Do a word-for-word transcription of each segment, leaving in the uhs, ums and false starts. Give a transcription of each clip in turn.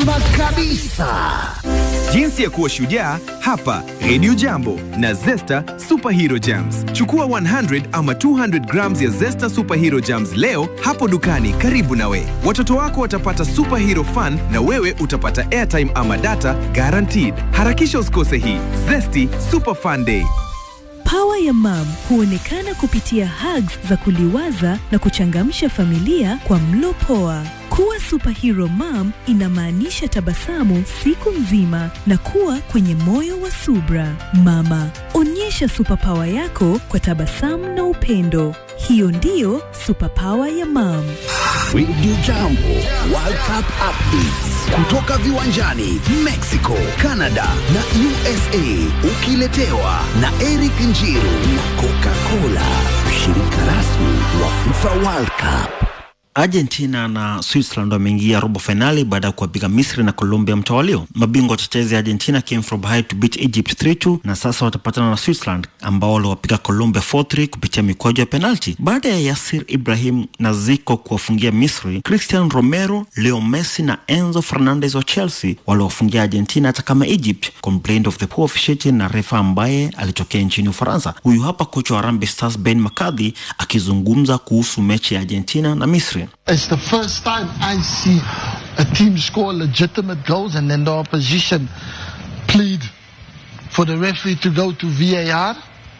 Salama kabisa. Jinsi ya kuwa shujaa hapa Radio Jambo na Zesta Superhero Jams. Chukua one hundred ama two hundred grams ya Zesta Superhero Jams leo hapo dukani karibu nawe. Watoto wako watapata superhero fun na wewe utapata airtime ama data guaranteed. Harakisha usikose hii Zesty Super Fun Day. Power ya mom huonekana kupitia hugs za kuliwaza na kuchangamsha familia kwa mlo poa. Kuwa superhero mom inamaanisha tabasamu siku nzima na kuwa kwenye moyo wa subra. Mama, onyesha superpower yako kwa tabasamu na upendo. Hiyo ndiyo superpower ya mom. Radio Jambo World Cup Updates kutoka viwanjani Mexico, Canada na U S A, ukiletewa na Eric Njiru na Coca-Cola, mshirika rasmi wa FIFA World Cup. Argentina na Switzerland wameingia robo finali baada ya kuwapiga Misri na Colombia mtawalio. Mabingwa watetezi Argentina came from behind to beat Egypt three two na sasa watapatana na Switzerland ambao waliwapiga Colombia four three kupitia mikwaju ya penalty. Baada ya Yasir Ibrahim na Zico kuwafungia Misri, Cristiano Romero, Leo Messi na Enzo Fernandez wa Chelsea waliwafungia Argentina hata kama Egypt complained of the poor officiating na refa ambaye alitokea nchini Ufaransa. Huyu hapa kocha wa Harambee Stars Ben McCarthy akizungumza kuhusu mechi ya Argentina na Misri. It's the first time I see a team score legitimate goals and then the opposition plead for the referee to go to V A R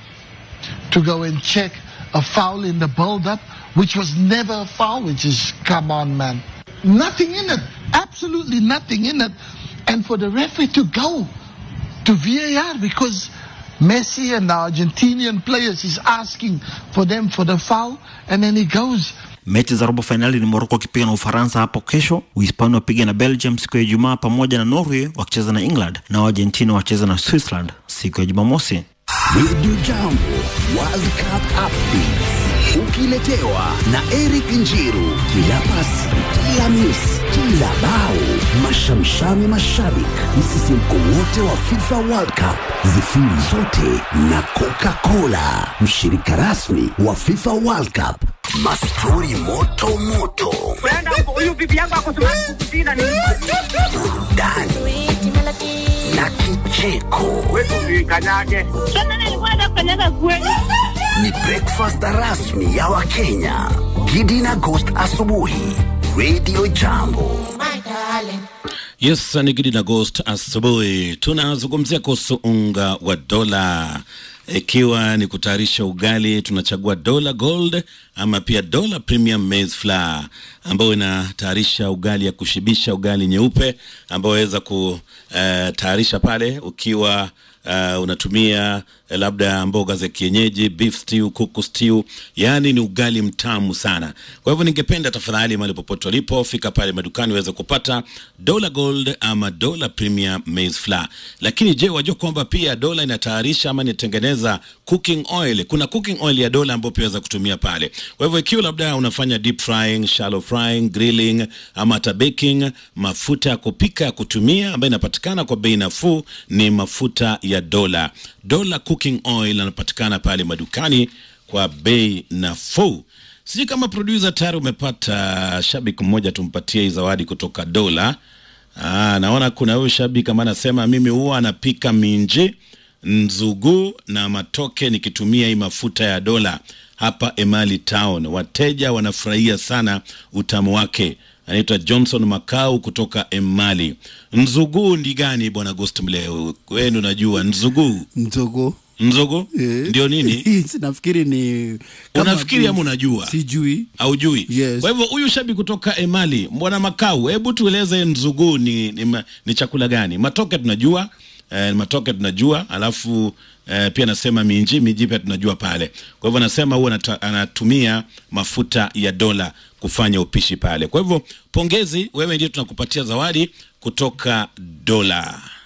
to go and check a foul in the build-up, which was never a foul, which is, come on, man. Nothing in it. Absolutely nothing in it. And for the referee to go to V A R because Messi and the Argentinian players is asking for them for the foul, and then he goes. Mechi za robo finali ni Morocco kipiga na Ufaransa hapo kesho, Uhispania wapiga na Belgium siku ya Ijumaa pamoja na Norway wakicheza na England, na Argentina wacheza na Switzerland siku ya Jumamosi. Radio Jambo World Cup Updates ukiletewa na Eric Njiru. Kila pasi, kila miss, kila bao, mashamshami mashabik, msisimko wote wa FIFA World Cup, zifiri zote na Coca-Cola, mshirika rasmi wa FIFA World Cup. Mastori moto moto. Brenda, huyu bibi yangu ako sumani kukutina ni burudani na kicheko. wetu ni kanyage. Sana nilikuwa na kanyaga kweli. Ni breakfast rasmi ya Wakenya. Gidi na Ghost asubuhi. Radio Jambo. Yes, ni Gidi na Ghost asubuhi. Tunazungumzia kuhusu unga wa dola. Ikiwa ni kutayarisha ugali, tunachagua Dola Gold ama pia Dola Premium Maize Flour, ambao inatayarisha ugali ya kushibisha, ugali nyeupe ambao waweza kutayarisha pale ukiwa Uh, unatumia uh, labda mboga za kienyeji, beef stew, kuku stew, yani ni ugali mtamu sana. Kwa hivyo ningependa tafadhali mahali popote ulipo, fika pale madukani uweze kupata Dola Gold ama Dola Premium Maize Flour. Lakini je, wajua kwamba pia Dola inatayarisha ama inatengeneza cooking oil? Kuna cooking oil ya Dola ambayo pia unaweza kutumia pale. Kwa hivyo ikiwa labda unafanya deep frying, shallow frying, grilling ama hata baking, mafuta ya kupika ya kutumia ambayo inapatikana kwa bei nafuu ni mafuta ya Dola. Dola cooking oil yanapatikana pale madukani kwa bei nafuu. Sisi kama producer tayari umepata shabiki mmoja, tumpatie zawadi kutoka Dola. Ah, naona kuna huyu shabiki kama anasema mimi huwa anapika minji, nzugu na matoke nikitumia hii mafuta ya Dola hapa Emali Town. Wateja wanafurahia sana utamu wake. Anaitwa Johnson Makau kutoka Emali. Nzugu ndi gani bwana Ghost Mleo? Wewe unajua nzugu? Nzugu. Nzugu? Yeah. Ndio nini? Nafikiri ni unafikiri ama unajua? Sijui. Haujui? Yes. Kwa hivyo huyu shabiki kutoka Emali, bwana Makau, hebu tueleze nzugu ni, ni, ni chakula gani? Matoke tunajua, eh, matoke tunajua, alafu eh, pia nasema minji, minji pia tunajua pale. Kwa hivyo nasema huwa anatumia mafuta ya Dola kufanya upishi pale. Kwa hivyo pongezi, wewe ndiye tunakupatia zawadi kutoka Dola.